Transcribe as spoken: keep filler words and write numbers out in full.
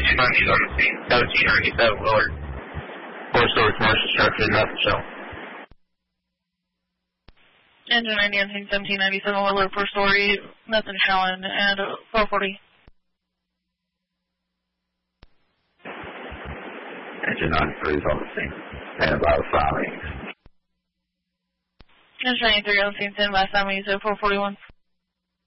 Engine ninety is on the scene. seventeen ninety-seven Willard. Four-story commercial structure, nothing shown. Engine ninety on scene, seventeen ninety-seven Willard, four-story, nothing showing, and four forty. Engine ninety-three is on the scene. And about five eight. Engine ninety-three on scene, stand by, Simon, you said four forty-one.